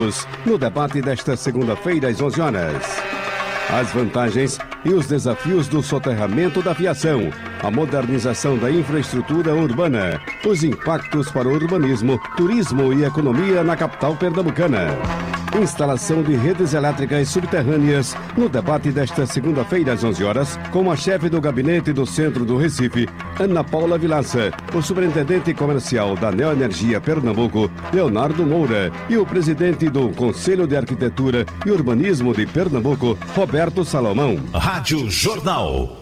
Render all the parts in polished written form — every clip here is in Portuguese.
No debate desta segunda-feira às 11 horas. As vantagens e os desafios do soterramento da fiação, a modernização da infraestrutura urbana, os impactos para o urbanismo, turismo e economia na capital pernambucana. Instalação de redes elétricas subterrâneas no debate desta segunda-feira às 11 horas, com a chefe do gabinete do Centro do Recife, Ana Paula Vilaça, o superintendente comercial da Neoenergia Pernambuco, Leonardo Moura, e o presidente do Conselho de Arquitetura e Urbanismo de Pernambuco, Roberto Salomão. Rádio Jornal.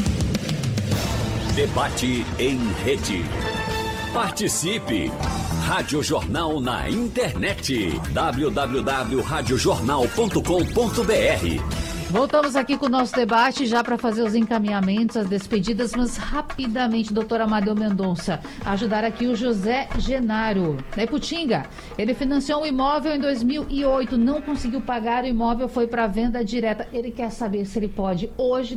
Debate em rede. Participe! Rádio Jornal na internet. www.radiojornal.com.br. Voltamos aqui com o nosso debate já para fazer os encaminhamentos, as despedidas, mas rapidamente, doutor Amadeu Mendonça, ajudar aqui o José Genaro, da Iputinga. Ele financiou um imóvel em 2008, não conseguiu pagar, o imóvel foi para venda direta. Ele quer saber se ele pode, hoje,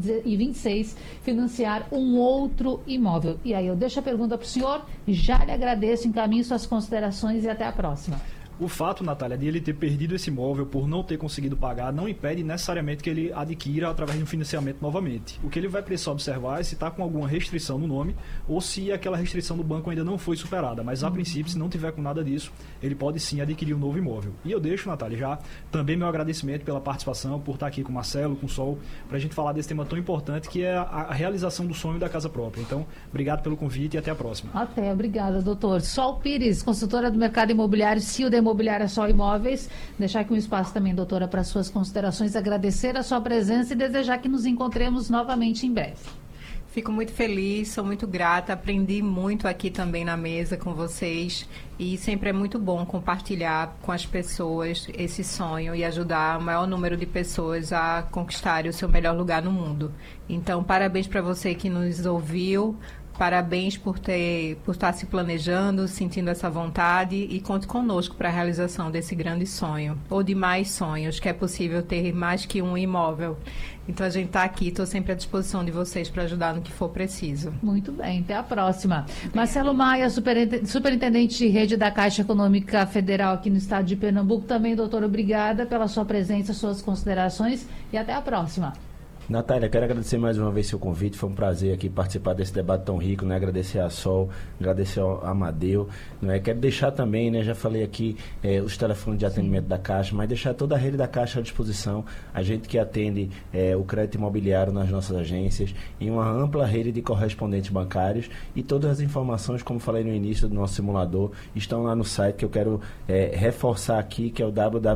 2026, financiar um outro imóvel. E aí eu deixo a pergunta para o senhor, já lhe agradeço, encaminho suas considerações e até a próxima. O fato, Natália, de ele ter perdido esse imóvel por não ter conseguido pagar não impede necessariamente que ele adquira através de um financiamento novamente. O que ele vai precisar observar é se está com alguma restrição no nome ou se aquela restrição do banco ainda não foi superada. Mas, a princípio, se não tiver com nada disso, ele pode sim adquirir um novo imóvel. E eu deixo, Natália, já também meu agradecimento pela participação, por estar aqui com o Marcelo, com o Sol, para a gente falar desse tema tão importante que é a realização do sonho da casa própria. Então, obrigado pelo convite e até a próxima. Até, obrigada, doutor. Sol Pires, consultora do mercado imobiliário, CEO da Imobiliária Sol Imóveis. Deixar aqui um espaço também, doutora, para suas considerações, agradecer a sua presença e desejar que nos encontremos novamente em breve. Fico muito feliz, sou muito grata, aprendi muito aqui também na mesa com vocês e sempre é muito bom compartilhar com as pessoas esse sonho e ajudar o maior número de pessoas a conquistarem o seu melhor lugar no mundo. Então, parabéns para você que nos ouviu. Parabéns por estar se planejando, sentindo essa vontade e conte conosco para a realização desse grande sonho, ou de mais sonhos, que é possível ter mais que um imóvel. Então a gente está aqui, estou sempre à disposição de vocês para ajudar no que for preciso. Muito bem, até a próxima. Marcelo Maia, superintendente de rede da Caixa Econômica Federal aqui no estado de Pernambuco. Também, doutor, obrigada pela sua presença, suas considerações e até a próxima. Natália, quero agradecer mais uma vez seu convite, foi um prazer aqui participar desse debate tão rico, né? Agradecer a Sol, agradecer ao Amadeu, né? Quero deixar também, né? Já falei aqui os telefones de atendimento da Caixa, mas deixar toda a rede da Caixa à disposição, a gente que atende o crédito imobiliário nas nossas agências, em uma ampla rede de correspondentes bancários, e todas as informações, como falei no início do nosso simulador, estão lá no site, que eu quero reforçar aqui, que é o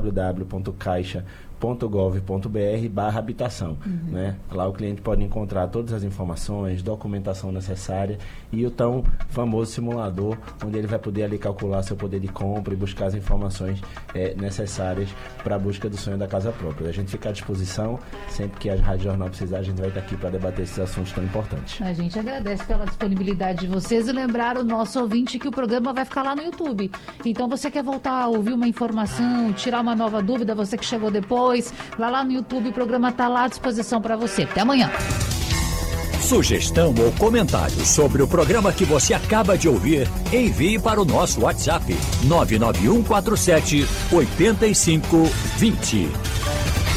www.caixa.gov.br/habitação. Né? Lá o cliente pode encontrar todas as informações, documentação necessária e o tão famoso simulador, onde ele vai poder ali calcular seu poder de compra e buscar as informações necessárias para a busca do sonho da casa própria. A gente fica à disposição, sempre que a Rádio Jornal precisar, a gente vai estar aqui para debater esses assuntos tão importantes. A gente agradece pela disponibilidade de vocês e lembrar o nosso ouvinte que o programa vai ficar lá no YouTube. Então, você quer voltar a ouvir uma informação, tirar uma nova dúvida, você que chegou depois, vai lá no YouTube, o programa está lá à disposição para você. Até amanhã. Sugestão ou comentário sobre o programa que você acaba de ouvir, envie para o nosso WhatsApp 99147 8520.